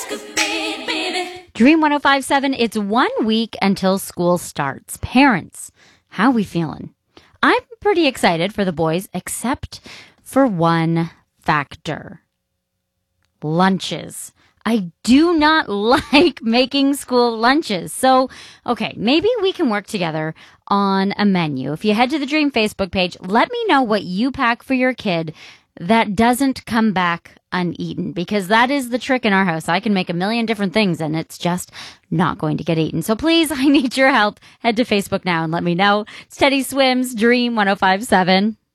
Dream 1057, it's 1 week until school starts. Parents, how we feeling? I'm pretty excited for the boys, except for one factor. Lunches. I do not like making school lunches. So, okay, maybe we can work together on a menu. If you head to the Dream Facebook page, let me know what you pack for your kid that doesn't come back uneaten, because that is the trick in our house. I can make a million different things and it's just not going to get eaten. So please, I need your help. Head to Facebook now and let me know. It's Teddy Swims, Dream 1057.